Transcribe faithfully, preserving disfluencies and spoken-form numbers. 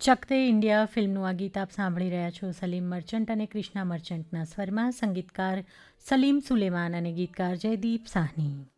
ચક દે India ફિલ્મનું આ ગીત આપ સાંભળી રહ્યા છો સલીમ મર્ચન્ટ અને ક્રિષ્ના મર્ચન્ટના સ્વરમાં. સંગીતકાર સલીમ સુલેમાન અને ગીતકાર જયદીપ સાહની.